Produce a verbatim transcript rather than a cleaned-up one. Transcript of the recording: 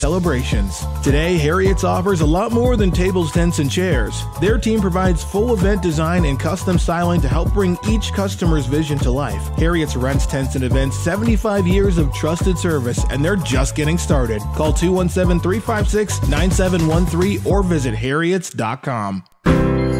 celebrations. Today, Harriet's offers a lot more than tables, tents, and chairs. Their team provides full event design and custom styling to help bring each customer's vision to life. Harriet's rents tents and events, seventy-five years of trusted service, and they're just getting started. Call two one seven, three five six, nine seven one three or visit harriets dot com.